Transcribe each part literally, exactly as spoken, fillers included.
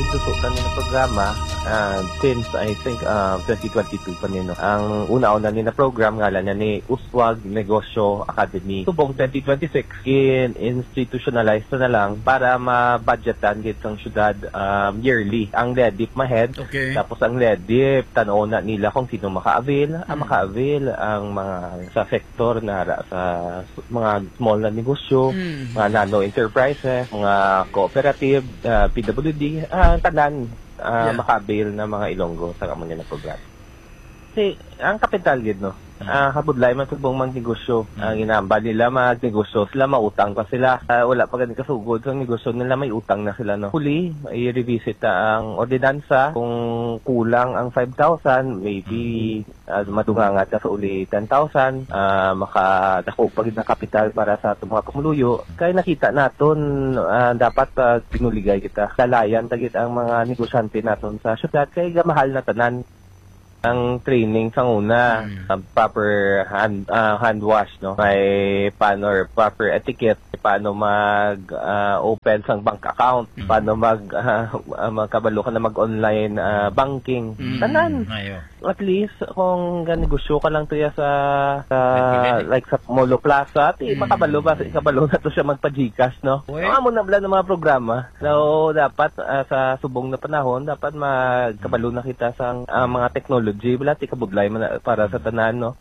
isusutan nila programa uh, since I think uh, twenty twenty-two pa nino. Ang una-una nila program nga lang ni Uswag Negosyo Academy. Subong twenty twenty-six in institutionalized na lang para ma-budgetan dito ang syudad um, yearly. Ang L E D I P mahead. Okay. Tapos ang L E D I P tanaw na nila kung sino maka-avail. Hmm. Ang maka-avail ang mga sa sector na sa mga small na negosyo, hmm. mga nano enterprises, mga cooperative, uh, P W D, uh, tanan uh, yeah. maka-avail na mga Ilonggo sa kamunyan na program. Kasi ang kapital yun, no? Uh, kabudlay man subong magnegosyo. Ang uh, ginamba nila magnegosyo, sila mautang pa sila. Uh, wala pa ganun kasugod sa negosyo nila, may utang na sila, no? Huli, i-revisit na ang ordinansa. Kung kulang ang five thousand, maybe uh, madungangat na sa uli ten thousand, uh, makadako pa na kapital para sa itong mga pamuluyo. Kaya nakita natin, uh, dapat uh, pinuligay kita. Lalayan tagit ang mga negosyante natin sa syudad. Kaya mahal na tanan ang training sa una, mm. uh, proper hand uh, hand wash, no, may paano or proper etiquette, paano mag uh, open sang bank account, mm. paano mag uh, magkabalo ka na mag online uh, banking, mm. tanan. Ayo. At least kung ganegosyo ka lang tuya sa, sa like sa Molo Plaza, ti mm. makabalo ba sa ikabalo na to siya magpa-Gcash, no? Amo na bala ng mga programa. So dapat uh, sa subong na panahon dapat magkabalo na kita sa uh, mga technology wala ti kabudlay man para sa tanan, no.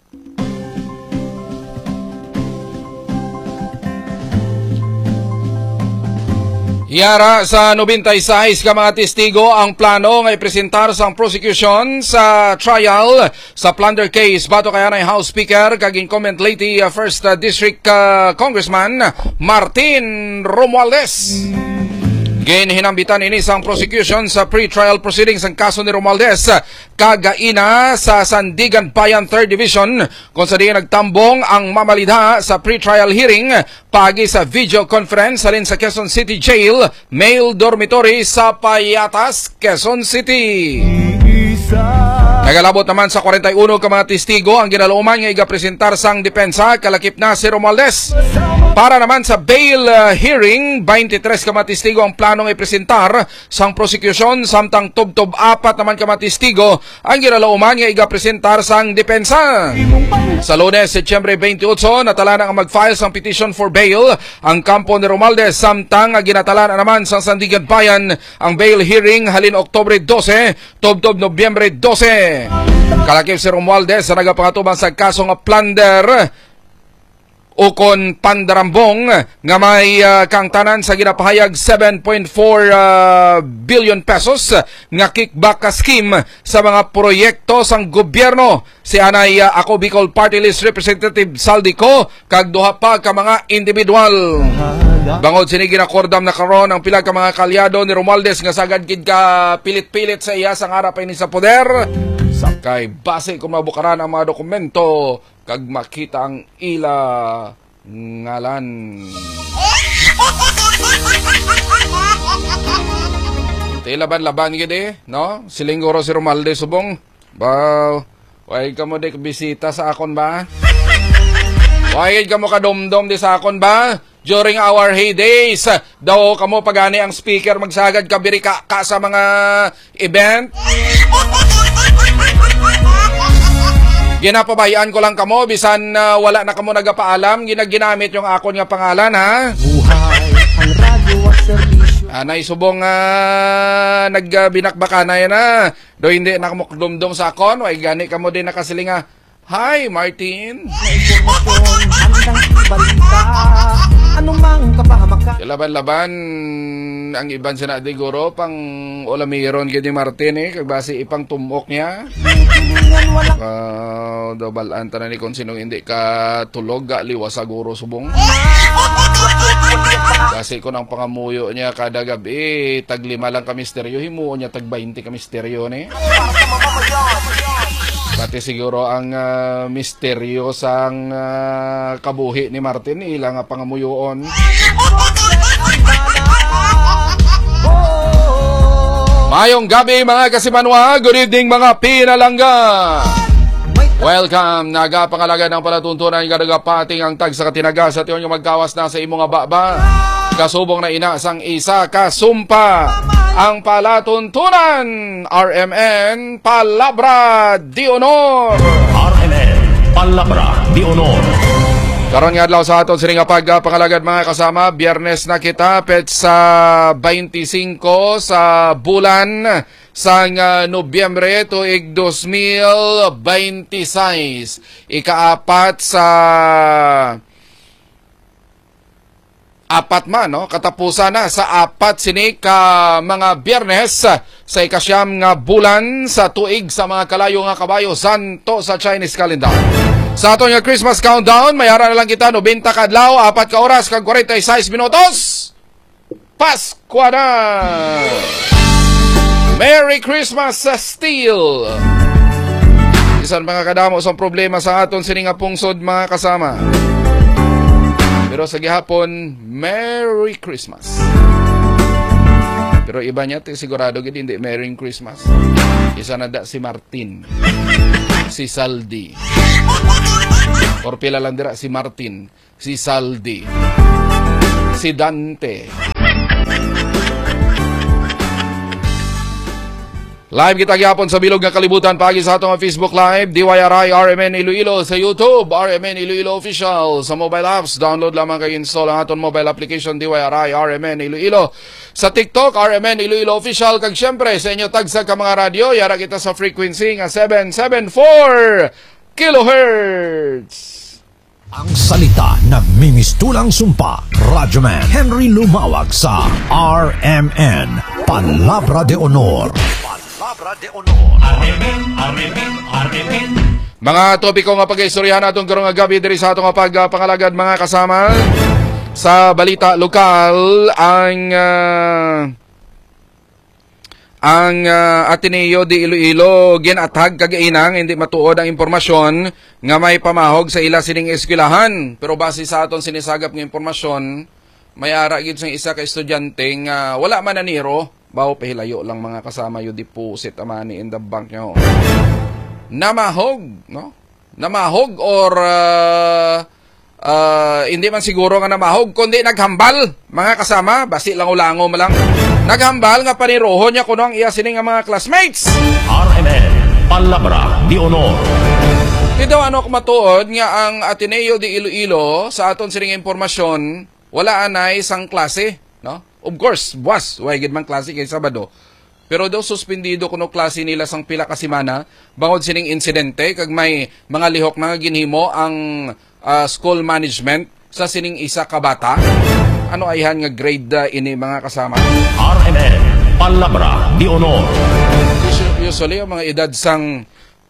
Yara sa ninety-six ka mga testigo ang plano nga ipresentar sa prosecution sa trial sa plunder case bato kaya na House Speaker kaging comment lady uh, First uh, District uh, Congressman Martin Romualdez. Ginhinambitan ini sang prosecution sa pre-trial proceedings ang kaso ni Romualdez kagaina sa Sandigan Bayan third Division kung sa diyan nagtambong ang mamalidha sa pre-trial hearing pagi sa video conference halin sa Quezon City Jail male dormitory sa Payatas, Quezon City. Nagalabot naman sa forty-one ka mga testigo ang ginalauman nga igapresentar sang depensa kalakip na si Romualdez. Para naman sa bail uh, hearing, twenty-three ka mga testigo ang planong ipresentar sang prosecution samtang tub-tub apat naman ka mga testigo ang ginalauman nga igapresentar sang depensa. Sa Lunes, Setyembre twenty-eight, natala na ang mag-file sang petition for bail ang kampo ni Romualdez samtang ginatala na naman sang Sandigan Bayan ang bail hearing halin Oktubre twelve, tub-tub Nobyembre twelve. Kalakip si Romualdez sa nagapangatuban sa kaso nga plunder ukon pandarambong nga may uh, kang tanan sa ginapahayag seven point four uh, billion pesos nga kickback scheme sa mga proyekto sang gobyerno. Si anay uh, ako Bicol Party List Representative Saldico kag duha pa ka mga individual. Bangod sini ginakordam na karon ang pila ka mga kalyado ni Romualdez nga sagad gid ka pilit-pilit sa iya sang harap ini sa poder. Sakay base kung mabukaran ang mga dokumento kag makita ang ila ngalan. Tilaban-laban gidi, no? Silingguro si Romualdez subong. Ba, way ka mo di bisita sa akon ba? Way ka mo kadumdum di sa akon ba? During our heydays, daw kamo pagani ang speaker magsagad kabiri ka, ka sa mga event. Ginapabayaan ko lang kamo bisan uh, wala na kamo nagapaalam, ginaginamit yung akon nga pangalan, ha? Buhay ang radyo at serbisyo. Anay subong uh, nagbinakbakanay na. Do hindi na kamo dumdum sa akon, way gani kamo din nakasilinga. Hi, Martin. Anumang kapahamakan. Laban-laban ang iban sina diguro pang olamiron gid ni Martin eh kag base ipang tumok niya. Uh, double anta na ni kung sino hindi ka tulog ga liwas siguro subong. Kasi ko nang pangamuyo niya kada gabi tag lima lang ka misteryo himuo niya tag twenty ka misteryo ni. Pati siguro ang uh, misteryo sang uh, kabuhi ni Martin ilang nga pangamuyoon. Mayong gabi mga kasimanwa, good evening mga pinalangga. Welcome, nagapangalaga ng palatuntunan yung kadagapating ang tag sa katinaga sa tiyon yung magkawas na sa imong baba. Kasubong na ina sang isa kasumpa ang palatuntunan. R M N Palabra de Honor. R M N Palabra de Honor. Karon nga adlaw sa aton sining pagpangalagad mga kasama, Biyernes na kita pet sa twenty-five sa bulan sang uh, Nobyembre tuig two thousand twenty-six. Ikaapat sa apat man, no? Katapusan na sa apat sini ka mga Biyernes sa ikasyam nga bulan sa tuig sa mga kalayo nga kabayo santo sa Chinese calendar. Sa aton nga Christmas countdown, mayara na lang kita ninety kadlaw, apat ka oras kag forty-six minutos. Pasko na! Merry Christmas sa Steel! Isan mga kadamo sa problema sa aton sini nga pungsod mga kasama. Pero sa gihapon, Merry Christmas. Pero iba niya, sigurado gid hindi Merry Christmas. Isa na da si Martin. Si Saldi. Or pila lang dira si Martin, si Saldi, si Dante. Live kita gyapon sa bilog nga kalibutan pagi sa atong Facebook Live, D Y R I R M N Iloilo sa YouTube, R M N Iloilo Official sa mobile apps. Download lamang kay install ang aton mobile application D Y R I R M N Iloilo. Sa TikTok, R M N Iloilo Official. Kag syempre sa inyo tagsa ka mga radyo, yara kita sa frequency nga seven seventy-four kilohertz. Ang salita na mimistulang sumpa, Radyoman Henry Lumawag sa R M N Palabra de Honor. Palabra de Honor. R M N, R M N, R M N. Mga topiko nga pag-istoryahan atong karong nga gabi diri sa atong pagpangalagad mga kasama. Sa balita lokal, ang uh, ang uh, Ateneo de Iloilo ginatag kagainang hindi matuod ang impormasyon nga may pamahog sa ila sining eskwelahan. Pero base sa aton sinisagap nga impormasyon, may ara gid sang isa ka estudyante nga wala man naniro, bawo pahilayo lang mga kasama yung deposit amani in the bank nyo. Namahog, no? Namahog or uh, uh, hindi man siguro nga namahog, kundi naghambal mga kasama, basi lang ulango malang. Naghambal nga paniroho niya kuno ang iya sining nga mga classmates. R M N Palabra de Honor. Ito ano kumatuod nga ang Ateneo de Iloilo sa aton sining impormasyon, wala anay sang klase, no? Of course, buwas, way gid man klase kay Sabado. Pero daw suspendido kuno klase nila sang pila ka semana bangod sining insidente kag may mga lihok nga ginhimo ang uh, school management sa sining isa ka bata. Ano ayhan nga grade uh, ini mga kasama? R M N Palabra de Honor. Usually ang mga edad sang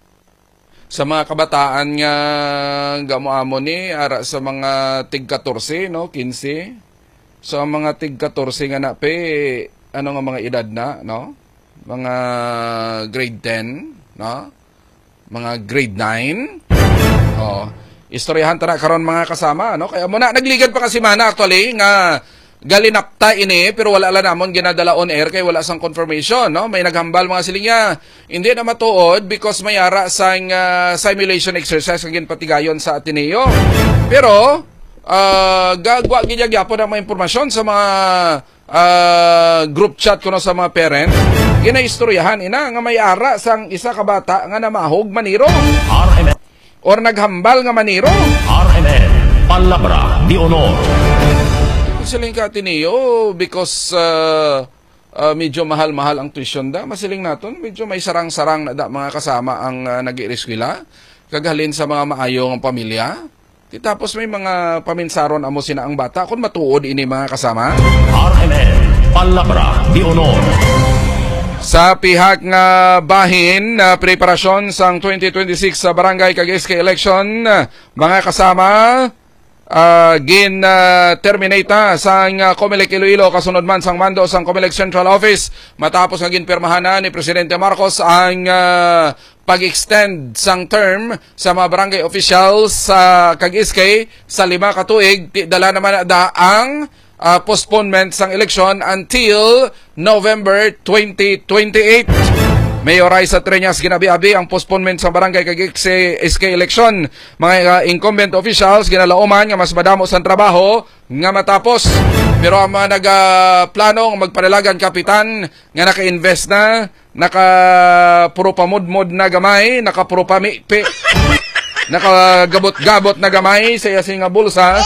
sa mga kabataan nga gamoamo ni ara sa mga tig fourteen, no, fifteen. Sa so, mga tig fourteen nga na pe ano nga mga edad na, no? Mga grade ten, no? Mga grade nine. Oh. Istoryahan tara karon mga kasama, no? Kaya muna nagligad pa kasi mana actually nga galinapta ini pero wala la namon ginadala on air kay wala sang confirmation, no? May naghambal mga silingya. Hindi na matuod because may ara sang uh, simulation exercise nga ginpatigayon sa Ateneo. Pero uh, gagwa gid gyapon ang mga impormasyon sa mga uh, group chat kuno sa mga parents. Ginaistoryahan ina nga may ara sang isa ka bata nga namahog maniro. R M N or naghambal nga maniro. R M N Palabra de Honor. Masiling ka Ateneo because uh, uh, medyo mahal-mahal ang tuition da. Masiling naton medyo may sarang-sarang na da mga kasama ang uh, nag-ireskwela. Kaghalin sa mga maayong pamilya. Tapos may mga paminsaron amo sina ang bata kung matuod ini mga kasama. R M N Palabra de Honor. Sa pihak nga bahin na uh, preparasyon sang twenty twenty-six sa barangay kag S K election, uh, mga kasama, uh, gin uh, terminate na sang uh, Comelec Iloilo kasunod man sang mando sang Comelec Central Office matapos nga ginpirmahan na ni Presidente Marcos ang uh, pag-extend sang term sa mga barangay officials sa uh, kag S K sa lima ka tuig. Dala naman da ang Uh, postponement sang eleksyon until November twenty twenty-eight. Mayor Raisa Treñas ginabi-abi ang postponement sa barangay kag S K election. Mga uh, incumbent officials ginalauman nga mas madamo sa trabaho nga matapos. Pero ang mga nagplano uh, magpanalagan kapitan nga naka-invest na, naka puro pamudmod na gamay, naka puro pamipi, nakagabot-gabot na gamay sa iyasing nga bulsa.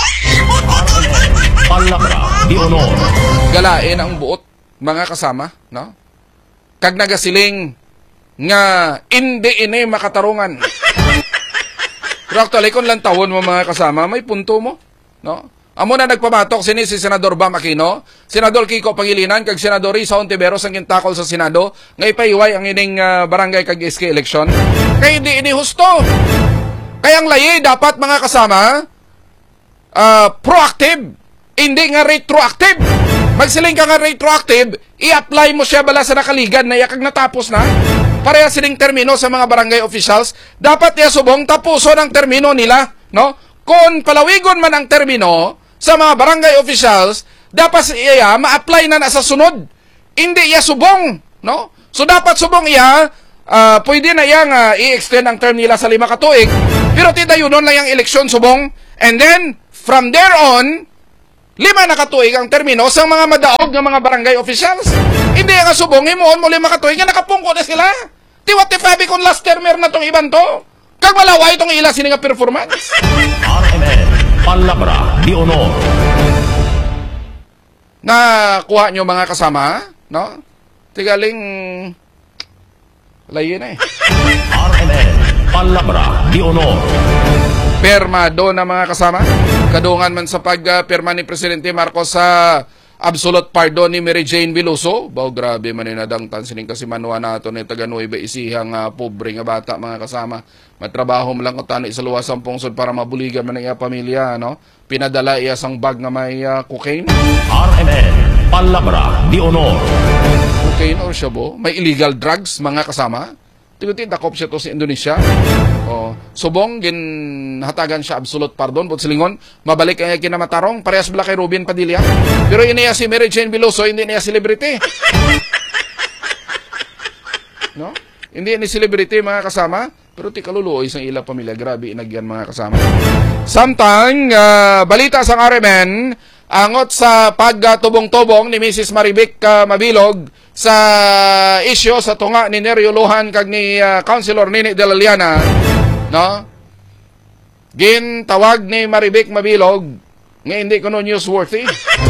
Palabra de Honor. Galain ang buot mga kasama, no? Kag nagasiling nga hindi ini makatarungan. Pero actually, kung lang tawon mo mga kasama, may punto mo. No? Amo na nagpamatok sini si Senador Bam Aquino, Senador Kiko Pangilinan, kag Senador Risa Ontiveros ang gintakol sa Senado, nga ipaiway ang ining uh, barangay kag S K election. Kaya hindi ini husto. Kaya ang layi dapat mga kasama, uh, proactive, hindi nga retroactive. Magsiling ka nga retroactive, i-apply mo siya bala sa nakaligan na yakag natapos na. Pareha siling termino sa mga barangay officials, dapat niya subong tapuson ang termino nila, no? Kung palawigon man ang termino sa mga barangay officials, dapat iya ma-apply na na sa sunod. Hindi iya subong, no? So dapat subong iya, uh, pwede na iya nga i-extend ang term nila sa lima ka tuig, pero tidayunon lang yung eleksyon subong, and then from there on, lima na katuig ang termino sa mga madaog ng mga barangay officials. Hindi nga subong imoon mo lima katuig nga nakapungko na sila. Tiwat tifabi kung last termer na tong iban to. Kag malaway itong ila sini nga performance. R M N, Palabra de Honor. Nakuha nyo mga kasama, no? Tigaling layo na eh. R M N, Palabra de Honor. Permado na mga kasama. Kadungan man sa pagpirma ni Presidente Marcos sa absolute pardon ni Mary Jane Veloso. Baw, grabe man inadangtan sining kasi manwa nato ni taga Nueva Ecija nga pobre nga bata mga kasama. Matrabaho mo lang ko tani sa luwas ang pungsod para mabuligan man ang iya pamilya, no? Pinadala iya sang bag nga may uh, cocaine. R M N, Palabra de Honor. Cocaine or shabu? May illegal drugs mga kasama. Tiguti dakop siya to sa Indonesia. Oh, subong ginhatagan siya absolute pardon but silingon mabalik kay kinamatarong parehas bala kay Ruben Padilla. Pero iniya si Mary Jane Veloso, hindi niya celebrity. No? Hindi ni celebrity mga kasama, pero ti kaluluoy sa ila pamilya, grabe inagyan mga kasama. Samtang uh, balita sa R M N, angot sa pagtubong-tubong ni Missus Marivic uh, Mabilog sa isyo sa tunga ni Nerio Lujan kag ni uh, Councilor Nini de la Liana, no? Gin tawag ni Marivic Mabilog nga hindi kuno newsworthy.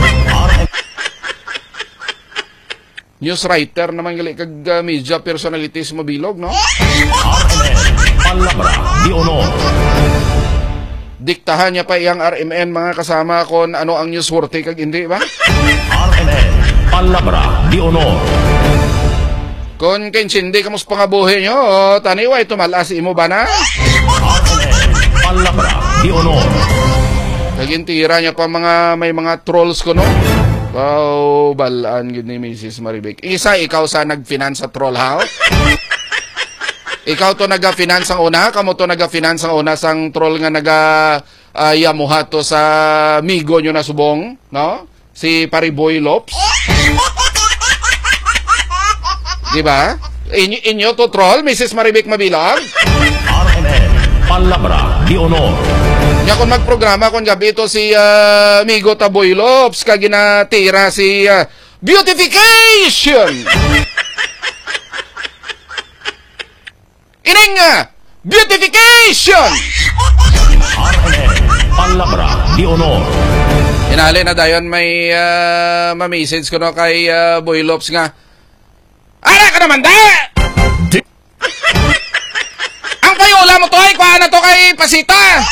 News writer naman gali kag uh, media personalities Mabilog, no? R M N, Palabra de Honor. Diktahan niya pa iyang R M N mga kasama kung ano ang newsworthy kag hindi ba? R M N, Palabra de Honor. Kung kinsindi kamus pangabuhi nyo, taniway tumalas imo ba na? R M N, Palabra de Honor. Kagintira niya pa mga may mga trolls ko, no? Wow, balaan gid ni Missus Marivic. Isa ikaw sa nag-finance sa troll house? Ikaw to naga-finance ang una, kamo to naga-finance ang una sang troll nga naga uh, yamuha to sa migo nyo na subong, no? Si Pariboy Lopes. Di ba? Inyo, inyo to troll, Missus Marivic Mabilog? R M N, Palabra de Honor. Nya kung magprograma kung gabi ito si uh, Migo Taboy Lopes kag ginatira si uh, Beautification. Ining uh, Beautification. R M N, Palabra de Honor. Inali na dayon may uh, ma-message ko no kay uh, Boy Lopes nga. Ara ka naman da! Ang payola mo to ay kuha na to kay Pasita.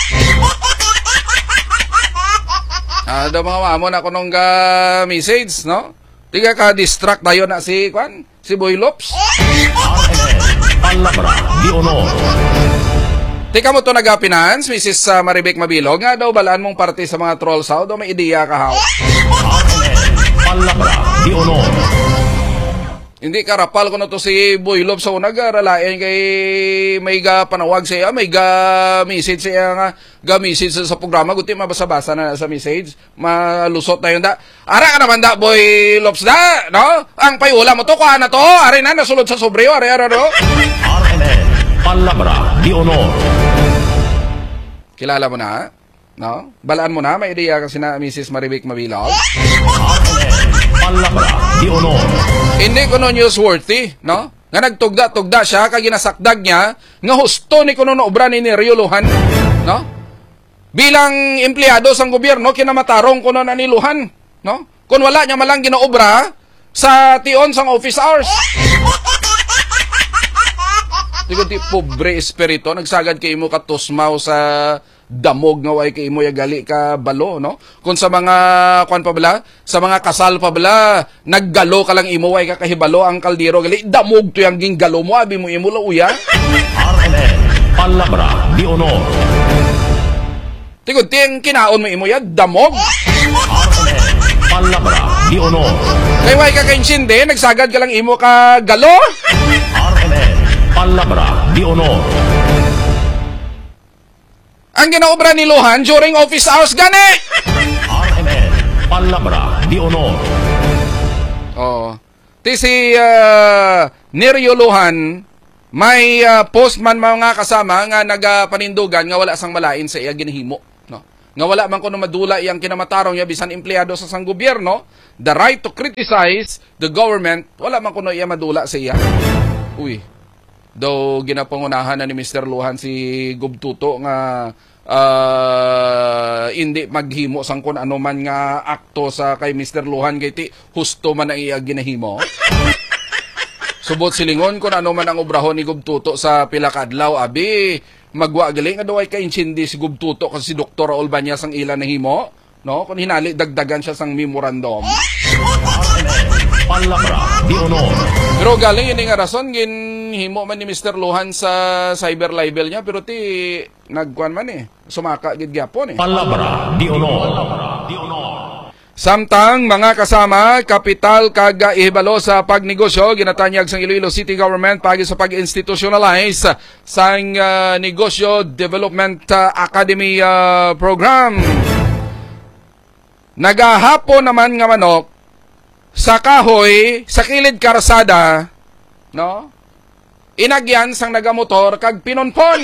Ah, daw mga mamon ako nung uh, message, no? Tiga ka distract dayon na si Kwan, si Boy Lopes. R M N, Palabra de Honor. Tika mo to nag-finance, Missus Uh, Marivic Mabilog, nga daw balaan mong parte sa mga trolls how, daw may ideya ka how. R M N, Palabra de Honor. Hindi karapal ko na to si Boy Love sa una garalain kay may ga panawag siya, may ga message siya nga, ga message sa programa, guti mabasa-basa na sa message, malusot na yun da. Ara ka naman da, Boy Love da, no? Ang payula mo to, kuha na to, ari na, nasulod sa sobreo, ari, ari, no? R M N, Palabra de Honor. Kilala mo na, no? Balaan mo na, may ideya kasi na Missus Marivic Mabilog. R M N, Palabra de Honor. Hindi ko no newsworthy, no? Nga nagtugda-tugda siya, kag ginasakdag niya, nga husto ni kuno no obra ni Rio Lujan, no? Bilang empleyado sang gobyerno, kinamatarong kuno na ni Lujan, no? Kung wala niya malang ginaobra sa tion sang office hours. Tigo ti pobre espiritu, nagsagad kay mo katusmaw sa damog nga way kay mo yagali ka balo, no? Kung sa mga kwan pa bala, sa mga kasal pa bala, naggalo ka lang imo way ka kahibalo ang kaldero gali damog to yang ginggalo mo abi mo imo la uya. R M N, Palabra de Honor. Tigod ting kinaon mo imo ya damog. R M N, Palabra de Honor. Kay way ka kainsinde, nagsagad ka lang imo ka galo. R M N, Palabra de Honor. Ang ginaobra ni Lujan during office hours gani. R M N, Palabra de Honor. Oh. Ti si uh, Nerio Lujan may uh, postman mga kasama nga nagapanindugan nga wala sang malain sa iya ginhimo, no? Nga wala man kuno madula iyang kinamatarong niya bisan empleyado sa sang gobyerno, the right to criticize the government, wala man kuno iya madula sa iya. Uy. Do ginapangunahan na ni Mister Lujan si Gubtuto nga uh, hindi maghimo sang kun ano man nga akto sa kay Mister Lujan kay ti husto man ang iya ginahimo. Subot silingon kung ano man ang obrahon ni Gubtuto sa pila ka adlaw, abi magwa gali nga daw ay kainchindi si Gubtuto kasi si Doktor Raul Banyas ang ila nahimo, no? Kung hinali dagdagan siya sang memorandum. Palabra de Honor. Pero galing yun nga rason, ginhimo man ni Mister Lujan sa cyber libel niya, pero ti nagkuhan man eh, sumaka gid gyapon eh. Palabra de Honor. De Honor. Samtang mga kasama, kapital kag ihibalo sa pagnegosyo, ginatanyag sang Iloilo City Government pagi sa pag-institutionalize sang uh, Negosyo Development uh, Academy uh, Program. Nagahapon naman nga manok sa kahoy, sa kilid karsada, no? Inagyan sang nagamotor kag pinonpon.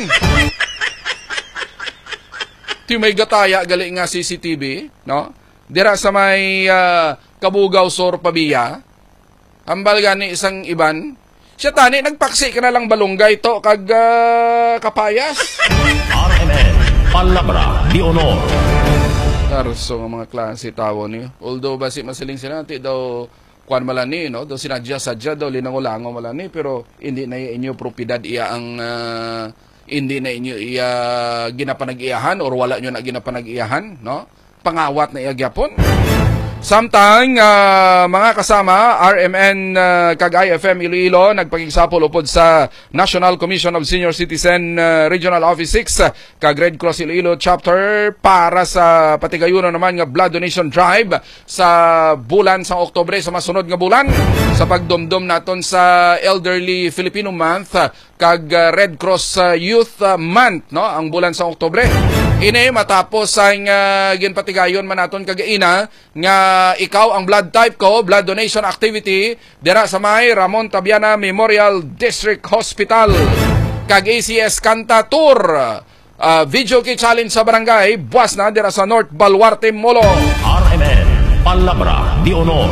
Ti may gataya gali nga C C T V, no? Dira sa may uh, Kabugaw Sur Pabia. Ambal gani isang iban. Siya tani nagpaksi ka na lang balunggay to kag uh, kapayas. R M N, Palabra de Honor. Tarso ng mga klase tawo niyo. Although basi masiling sila ti daw kuan malani, no? Daw sinadya sadya daw linangulango malani, pero hindi na inyo propiedad iya ang uh, hindi na inyo iya ginapanag-iyahan or wala nyo na ginapanag-iyahan, no? Pangawat na iya gyapon. Samtang uh, mga kasama, R M N uh, kag I F M Iloilo nagpakigsapol upod sa National Commission of Senior Citizen uh, Regional Office six uh, kag Red Cross Iloilo Chapter para sa patigayuno naman nga blood donation drive sa bulan sa Oktubre sa masunod nga bulan sa pagdumdum naton sa Elderly Filipino Month uh, kag uh, Red Cross uh, Youth uh, Month, no, ang bulan sa Oktubre. Ini matapos ang uh, ginpatigayon man naton kagaina nga ikaw ang blood type ko, blood donation activity dira sa may Ramon Tabiana Memorial District Hospital kag A C S Kanta Tour uh, video key challenge sa barangay buwas na dira sa North Baluarte Molo. R M N, Palabra de Honor.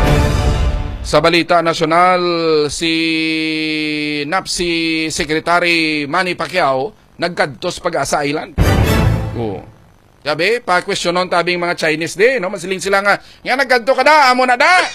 Sa balita nasyonal, si N A P C Secretary Manny Pacquiao nagkadtos Pag-asa Island. Oh. Sabi, pa-questionon tabing mga Chinese di, no? Masiling sila nga, nga nagkanto ka na, amo na da.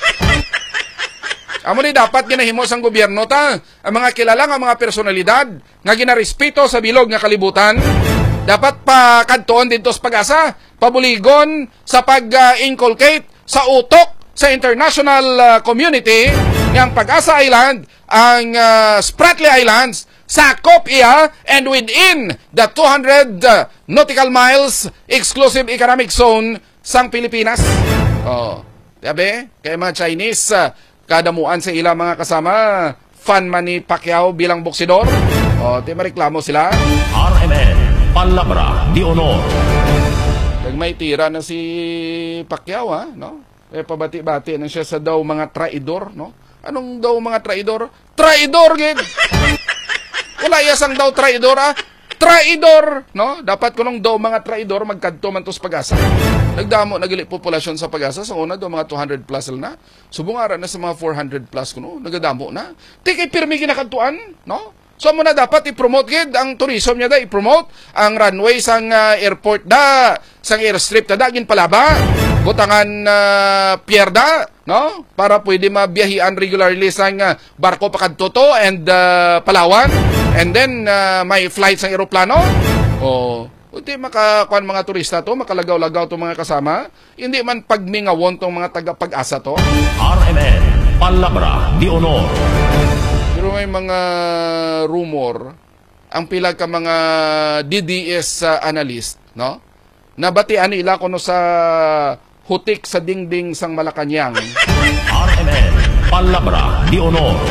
Amo ni dapat ginahimo sang gobyerno ta, ang mga kilala nga mga personalidad, nga ginarespeto sa bilog nga kalibutan, dapat pa kantoon dito sa Pag-asa, pabuligon sa pag-inculcate sa utok sa international uh, community ng Pag-asa Island, ang uh, Spratly Islands, sakop iya and within the two hundred uh, nautical miles exclusive economic zone sang Pilipinas. Oh, sabi, kay mga Chinese, uh, kadamuan sa ila mga kasama fan man ni Pacquiao bilang boksidor. O, di mareklamo sila. R M N, Palabra de Honor. Kag may tira na si Pacquiao, ha, no? Eh, pabati-bati na siya sa daw mga traidor, no? Anong daw mga traidor? Traidor, gid! Wala yasang daw traidor, ha? Traidor, no? Dapat ko nung daw mga traidor magkadto man to sa Pag-asa. Nagdamo, nagili populasyon sa Pag-asa. Sa una daw mga two hundred plus na. Subungara na sa mga four hundred plus ko, no? Nagadamo na. Di kay pirmi kinakadtuan, no? So mo na dapat i-promote gid ang tourism niya da, i-promote ang runway sang uh, airport da, sang airstrip da dagin palaba. Butangan uh, pier da, no? Para pwede mabiyahian regularly sang uh, barko pakadto to and uh, Palawan. And then uh, may flights ang eroplano. Oh, hindi makakuan mga turista to, makalagaw-lagaw to mga kasama. Hindi man pagmingawon tong mga taga Pag-asa to. R M N, Palabra de Honor. Pero may mga rumor, ang pila ka mga D D S uh, analyst, no? Nabatian nila kuno sa hutik sa dingding sang Malacañang. R M N, Palabra de Honor.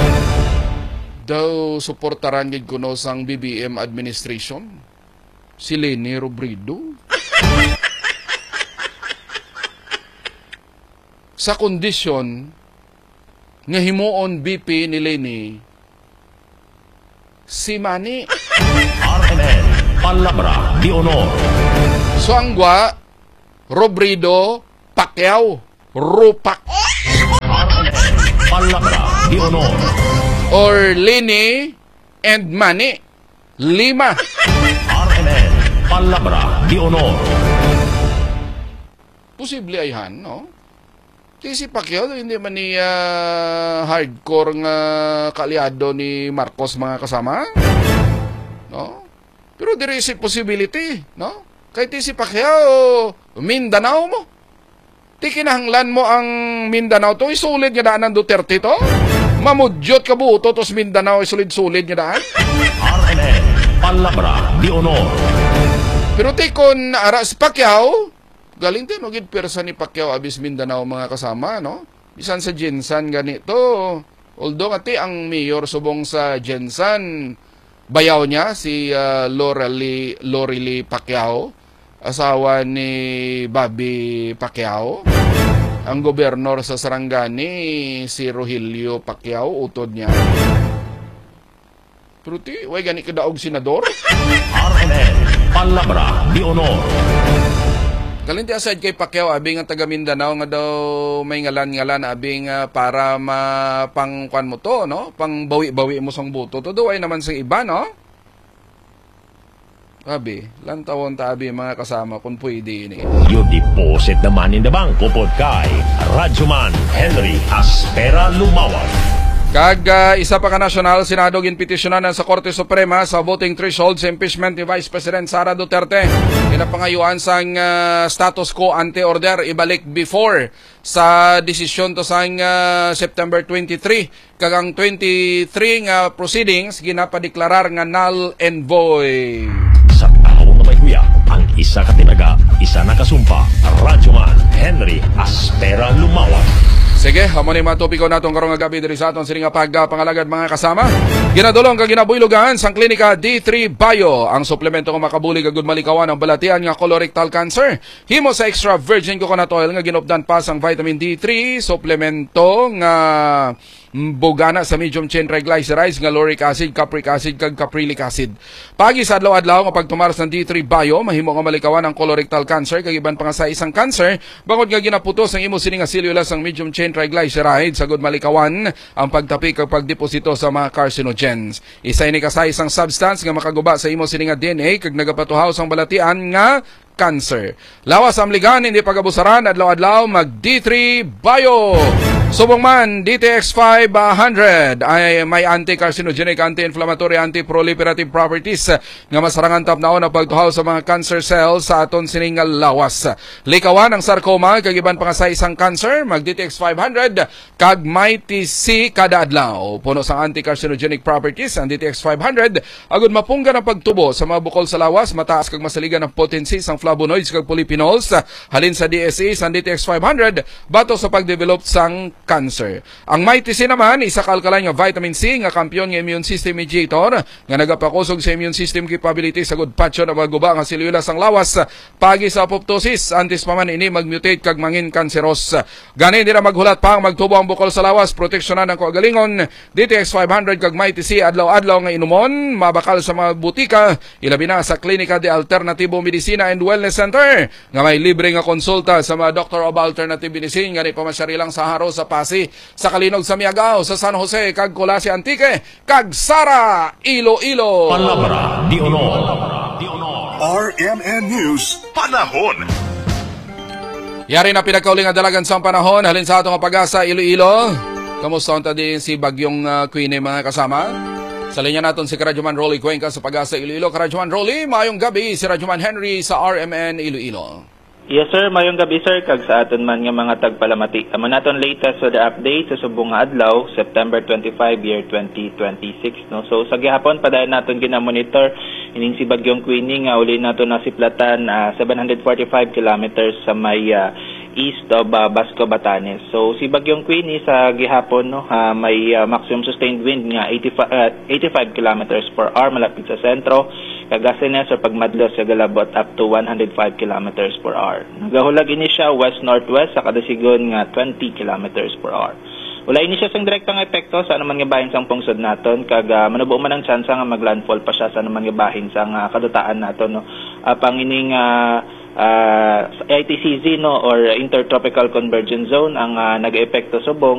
Daw suportaran gid kuno sang B B M administration. Si Leni Robredo. Sa kondisyon nga himuon B P ni Leni si Manny. R M N, Palabra de Honor. So ang gwa, Robredo, Pacquiao, Rupak. R M N, Palabra de Honor. Or Leni and Manny, lima. R M N, Palabra de Honor. Posible ayhan, no? Kasi si Pacquiao, hindi man ni uh, hardcore nga kaliado ni Marcos mga kasama. No? Pero there is a possibility, no? Kahit si Pacquiao, Mindanao mo. Di kinahanglan mo ang Mindanao to, isulid nga daan ng Duterte to. Mamudyot ka buto, tos Mindanao, isulid-sulid nga daan. R M N, Palabra de Honor. Pero di kon aras Pacquiao, galing din, magid persa ni Pacquiao abis Mindanao mga kasama, no? Bisan sa Jensan ganito. Although ati ang mayor subong sa Jensan, bayaw niya si uh, Lorely, Lorely Pacquiao, asawa ni Bobby Pacquiao. Ang gobernador sa Sarangani, si Rogelio Pacquiao, utod niya. Pero ti, way gani kadaog senador? R M N, Palabra de Honor. Kalinti aside kay Pacquiao, abing ang taga Mindanao nga daw may ngalan-ngalan, abing uh, para mapangkuan mo to, no? Pang bawi-bawi mo sang buto. To ay naman sa iba, no? Abi, lantawon ta abi mga kasama kung pwede ini. You deposit the money in the bank upod kay Radyoman Henry Aspera Lumawag. Kag uh, isa pa ka nasyonal, Senado ginpetisyonan sa Korte Suprema sa voting threshold sa impeachment ni Vice President Sara Duterte. Kinapangayuan sang uh, status quo ante-order ibalik before sa desisyon to sang uh, September twenty-three. Kag ang twenty-three nga proceedings ginapadeklarar nga null and void. Sa tao nga may huya, ang isa ka tinaga, isa nakasumpa, Radyoman Henry Aspera Lumawag. Sige, hamon yung mga topiko natong karong gabi diri sa aton sining pagpangalagad mga kasama. Ginadulong kag ginabuylogan sang klinika D three Bio ang suplemento nga makabulig agud malikawan ang balatian nga colorectal cancer. Himo sa extra virgin coconut oil nga ginupdan pa sang vitamin D three, suplemento nga bugana sa medium chain triglycerides nga lauric acid, capric acid kag caprylic acid. Pagi sa adlaw-adlaw nga pagtumaras ng D three Bio, mahimo nga malikawan ang colorectal cancer kag iban pa nga sa isang cancer. Bangod nga ginaputos ang imo sini nga cellulose ang medium chain triglycerides sagud malikawan ang pagtapi kag pagdeposito sa mga carcinogens. Isa ini kasay isang substance nga makaguba sa imo sini nga D N A kag nagapatuhaw sang balatian nga cancer. Lawas ang ligan, hindi pagabusaran, adlaw-adlaw mag D three Bio. Subong man, D T X five hundred ay may anti-carcinogenic, anti-inflammatory, anti-proliferative properties nga masarangan tapnaon na pagtuhaw sa mga cancer cells sa aton siningal lawas. Likawan ang sarcoma, kag iban pa nga sa isang cancer, mag D T X five hundred, kag may T C kada adlaw. Puno sa anti-carcinogenic properties, ang D T X five hundred, agud mapungga ng pagtubo sa mga bukol sa lawas, mataas kag masaligan ng potency sang flavonoids kag polyphenols. Halin sa D S E, sa D T X five hundred, bato sa pagdevelop sang cancer. Ang Mighty C naman isa kalkalay nga vitamin C nga kampiyon nga immune system mediator nga nagapakusog sa immune system capability sa good patcho na maguba nga silulas ang lawas pagi sa apoptosis antes pa man ini magmutate kag mangin kanseros. Gani dira maghulat pa ang magtubo ang bukol sa lawas proteksyonan ang kaugalingon D T X five hundred kag Mighty C adlaw-adlaw nga inumon mabakal sa mga butika ilabi na sa Klinika de Alternativo Medicina and Wellness Center nga may libre nga konsulta sa mga Doctor of Alternative Medicine nga ni pamasyari lang sa Haro sa Pasi, sa Kalinog sa Miagao, sa San Jose, kag Colasi Antique, kag Sara, Iloilo. Palabra de Honor. R M N News Panahon. Yari na pinagkauling nga dalagan sa panahon, halin sa atong pag-asa Iloilo. Kamusta unta din si Bagyong uh, Queenie mga kasama? Sa linya natin si Radyoman Rolly Cuenca sa pag-asa Iloilo. Radyoman Rolly, mayong gabi si Radyoman Henry sa R M N Iloilo. Yes sir, mayong gabi sir, kag sa aton man nga mga tagpalamati. Amo naton latest weather update sa subong nga adlaw, September twenty-five, year twenty twenty-six. No? So sa gihapon, padayon naton ginamonitor, ining si Bagyong Queenie nga uli naton nasiplatan uh, seven hundred forty-five kilometers sa may uh, east of uh, Basco, Batanes. So si Bagyong Queenie sa gihapon no, uh, may uh, maximum sustained wind nga eighty-five kilometers per hour malapit sa sentro. Kagasin sa pagmadlo sa galabot up to one hundred five kilometers per hour. Nagahulag ini siya west-northwest sa kadasigon nga twenty kilometers per hour. Wala ini siya sang direktang epekto sa anuman nga bahin sang pungsod naton kag uh, manubo man ang tsansa nga maglandfall pa siya sa anuman nga bahin sang uh, kadutaan naton no. Uh, pang ining uh, uh, I T C Z no or Intertropical Convergence Zone ang uh, nag-epekto subong